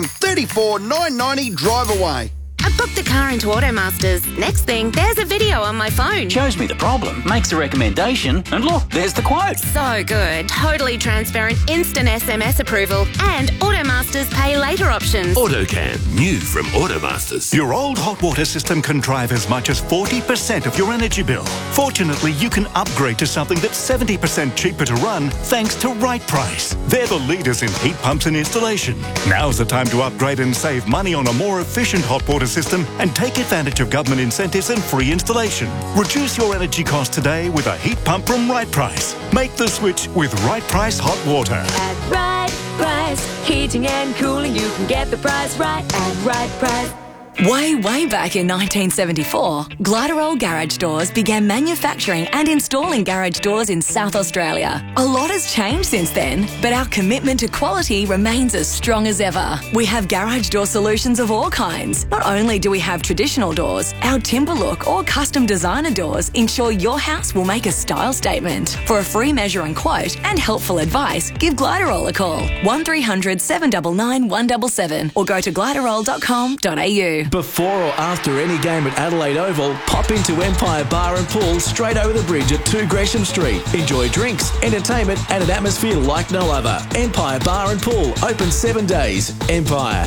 $34,990 drive away. I booked the car into Automasters. Next thing, there's a video on my phone. Shows me the problem, makes a recommendation, and look, there's the quote. So good. Totally transparent, instant SMS approval, and Automasters pay later options. AutoCam, new from Automasters. Your old hot water system can drive as much as 40% of your energy bill. Fortunately, you can upgrade to something that's 70% cheaper to run thanks to Right Price. They're the leaders in heat pumps and installation. Now's the time to upgrade and save money on a more efficient hot water system and take advantage of government incentives and free installation. Reduce your energy costs today with a heat pump from Right Price. Make the switch with Right Price Hot Water. At Right Price, heating and cooling, you can get the price right at Right Price. Way back in 1974, Gliderol Garage Doors began manufacturing and installing garage doors in South Australia. A lot has changed since then, but our commitment to quality remains as strong as ever. We have garage door solutions of all kinds. Not only do we have traditional doors, our timber look or custom designer doors ensure your house will make a style statement. For a free measure and quote and helpful advice, give Gliderol a call, 1300 799 177 or go to gliderol.com.au. Before or after any game at Adelaide Oval, pop into Empire Bar and Pool straight over the bridge at 2 Gresham Street. Enjoy drinks, entertainment and an atmosphere like no other. Empire Bar and Pool, open 7 days. Empire.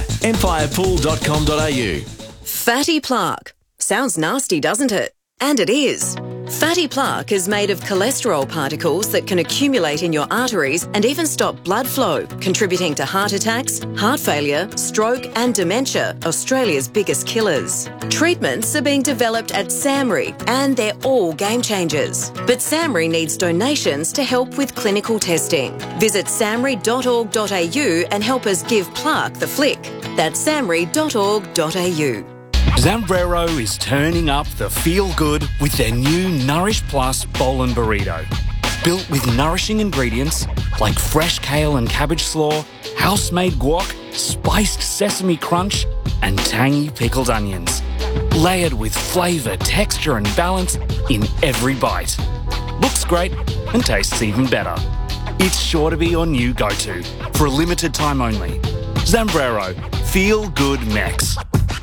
empirepool.com.au. Fatty plaque. Sounds nasty, doesn't it? And it is. Fatty plaque is made of cholesterol particles that can accumulate in your arteries and even stop blood flow, contributing to heart attacks, heart failure, stroke and dementia, Australia's biggest killers. Treatments are being developed at SAMRI and they're all game changers. But SAMRI needs donations to help with clinical testing. Visit samri.org.au and help us give plaque the flick. That's samri.org.au. Zambrero is turning up the feel-good with their new Nourish Plus Bowl and Burrito. Built with nourishing ingredients like fresh kale and cabbage slaw, house-made guac, spiced sesame crunch, and tangy pickled onions. Layered with flavour, texture and balance in every bite. Looks great and tastes even better. it's sure to be your new go-to for a limited time only. Zambrero, feel good Max.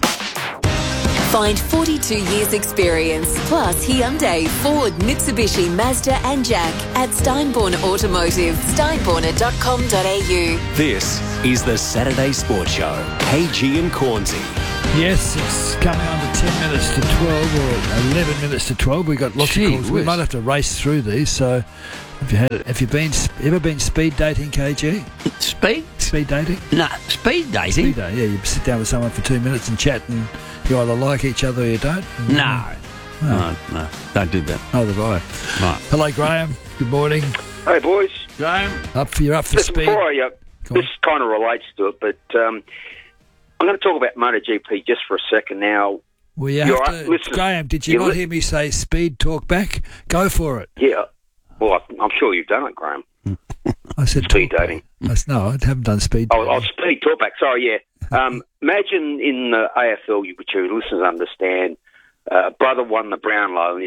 Find 42 years experience plus Hyundai, Ford, Mitsubishi, Mazda and Jack at Steinborn Automotive, steinborner.com.au. This is the Saturday Sports Show. KG and Cornsey. Yes, it's coming on to 10 minutes to 12 or 11 minutes to 12. We've got lots of calls. We might have to race through these. So, have you ever been speed dating, KG? Speed dating? No, speed dating. Speed dating. Yeah, you sit down with someone for 2 minutes and chat, and you either like each other or you don't. No, don't do that. Neither do I. Right. Hello, Graham. Good morning. Hey, boys. Graham. You're up for Listen, speed. Before this kind of relates to it, but I'm going to talk about MotoGP just for a second now. Well, you have to, listen, Graham, did you not hear me say speed talk back? Go for it. Yeah. Well, I'm sure you've done it, Graham. I said speed dating. No, I haven't done speed dating. Oh, speed talkback. Sorry, yeah. Imagine in the AFL, which your listeners understand, brother won the Brownlow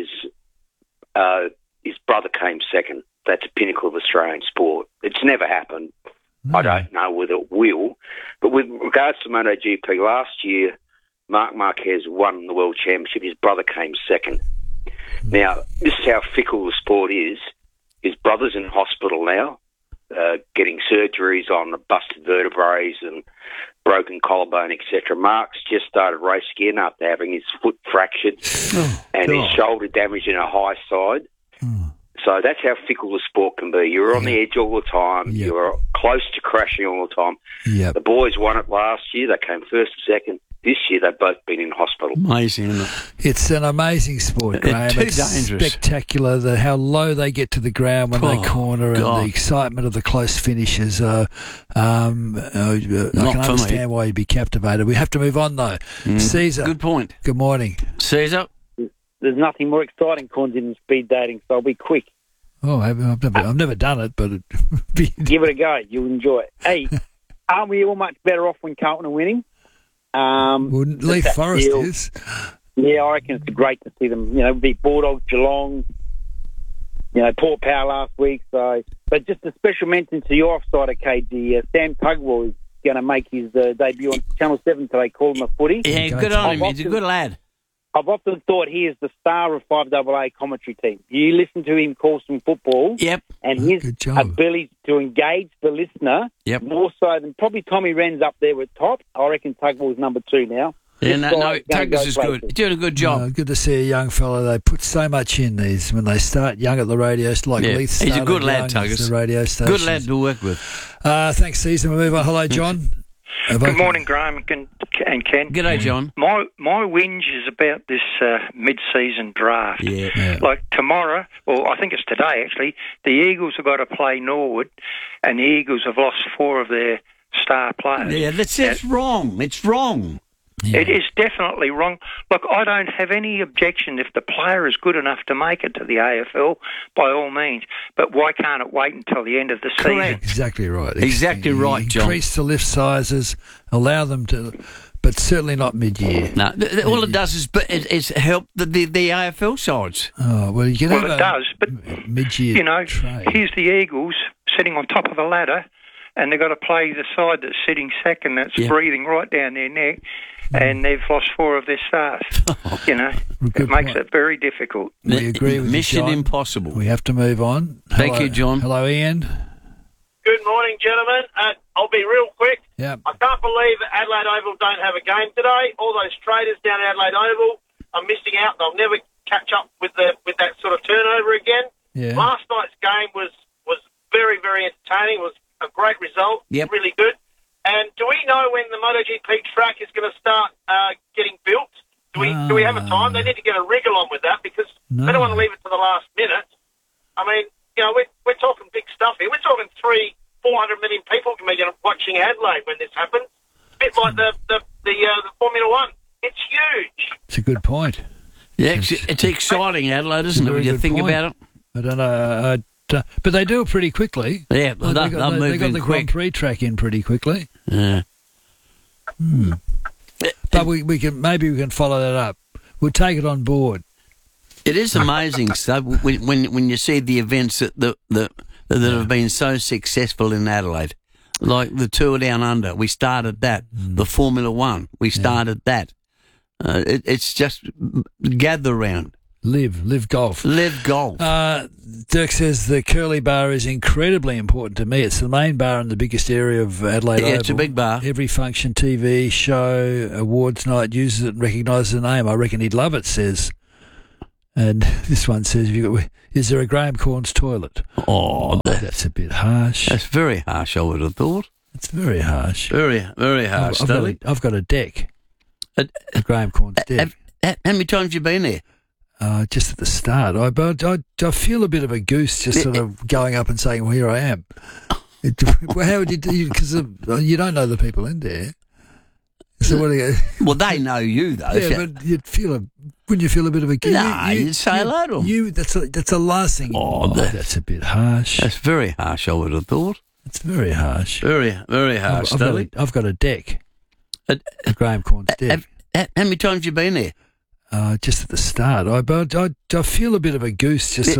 and his brother came second. That's a pinnacle of Australian sport. It's never happened. No. I don't know whether it will. But with regards to MotoGP, last year, Marc Marquez won the World Championship. His brother came second. Now, this is how fickle the sport is. His brother's in hospital now, getting surgeries on the busted vertebrae and broken collarbone, etc. Mark's just started race again after having his foot fractured and his shoulder damaged in a high side. So that's how fickle the sport can be. You're on the edge all the time. Yep. You're close to crashing all the time. Yep. The boys won it last year. They came first and second. This year, they've both been in hospital. Amazing, isn't it? It's an amazing sport, Graham. It's dangerous. Spectacular, how low they get to the ground when they corner and the excitement of the close finishes. I can understand why you'd be captivated. We have to move on, though. Caesar. Good point. Good morning. Caesar. There's nothing more exciting, Corns, than speed dating, so I'll be quick. Oh, I've never done it, but give it a go. You'll enjoy it. Hey, aren't we all much better off when Carlton are winning? Leaf Forest is. Yeah, I reckon it's great to see them, beat Bulldogs, Geelong, Port Power last week. So, but just a special mention to your offside at KG. Sam Tugwell is going to make his debut on Channel 7 today, call him a footy. Yeah, good on him. He's a good lad. I've often thought he is the star of 5AA commentary team. You listen to him call some football, and his ability to engage the listener more so than probably Tommy Wren's up there with top. I reckon Tugwell's number 2 now. Yeah, Tugwell's is good. He's doing a good job. Good to see a young fella. They put so much in these when they start young at the radio, like Leith started. He's a good lad, Tuggers. The radio station. Good lad to work with. Thanks, Caesar. We'll move on. Hello, John. Good morning, Graham and Ken. G'day, John. My whinge is about this mid-season draft. Yeah. Like tomorrow, or I think it's today actually, the Eagles have got to play Norwood, and the Eagles have lost 4 of their star players. Yeah, it's wrong. It's wrong. Yeah. It is definitely wrong. Look, I don't have any objection if the player is good enough to make it to the AFL, by all means. But why can't it wait until the end of the season? Exactly right. Exactly right, John. Increase the lift sizes, allow them to, but certainly not mid-year. No, all it does is help the AFL sides. Oh, well, you can have it does, but mid-year here's the Eagles sitting on top of the ladder, and they've got to play the side that's sitting second, that's breathing right down their neck. And they've lost 4 of their stars. It makes it very difficult. We agree with Mission you, John. Impossible. We have to move on. Thank you, John. Hello, Ian. Good morning, gentlemen. I'll be real quick. Yeah. I can't believe that Adelaide Oval don't have a game today. All those traders down at Adelaide Oval are missing out. They'll never catch up with that sort of turnover again. Yeah. Last night's game was very, very entertaining. It was a great result. Yep. Really good. And do we know when the MotoGP track is going to start getting built? Do we have a time? They need to get a wriggle on with that because they don't want to leave it to the last minute. I mean, we're talking big stuff here. We're talking 300-400 million people can be watching Adelaide when this happens. A bit like the Formula One. It's huge. It's a good point. Yeah, it's exciting, Adelaide, isn't it, when you think about it? I don't know. But they do it pretty quickly. Yeah, they got the Grand Prix track in pretty quickly. Yeah. But we can follow that up. We'll take it on board. It is amazing stuff when you see the events that the that have been so successful in Adelaide. Like the Tour Down Under, we started that. The Formula One, we started that. It's just gather round. Live golf. Live golf. Dirk says the Curly Bar is incredibly important to me. It's the main bar in the biggest area of Adelaide Oval. It's a big bar. Every function, TV, show, awards night uses it and recognises the name. I reckon he'd love it, says. And this one says, is there a Graham Corns toilet? Oh, that's a bit harsh. That's very harsh, I would have thought. It's very harsh. Very, very harsh, I've got a deck. A Graham Corns deck. How many times have you been there? Just at the start. I feel a bit of a goose just sort of going up and saying, well, here I am. How would you do? Because you don't know the people in there. So what do you? Well, they know you though. Yeah, but wouldn't you feel a bit of a goose? No, you'd say hello to them. That's the last thing. Oh, that's a bit harsh. That's very harsh, I would have thought. It's very harsh. Very, very harsh. I've got a deck. A Graham Corns deck. How many times have you been there? Just at the start. I feel a bit of a goose just